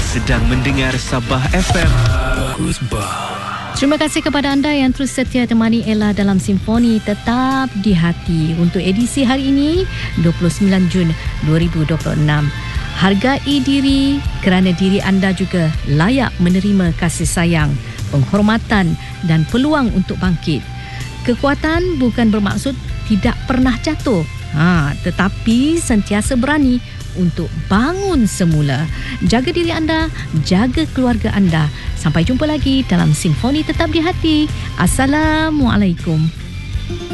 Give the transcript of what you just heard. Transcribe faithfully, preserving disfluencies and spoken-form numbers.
sedang mendengar Sabah F M. Bagus bah. Terima kasih kepada anda yang terus setia temani Ella dalam Simfoni Tetap di Hati untuk edisi hari ini dua puluh sembilan Jun dua ribu dua puluh enam. Hargai diri kerana diri anda juga layak menerima kasih sayang, penghormatan dan peluang untuk bangkit. Kekuatan bukan bermaksud tidak pernah jatuh, ha, tetapi sentiasa berani untuk bangun semula. Jaga diri anda, jaga keluarga anda. Sampai jumpa lagi dalam Simfoni Tetap di Hati. Assalamualaikum.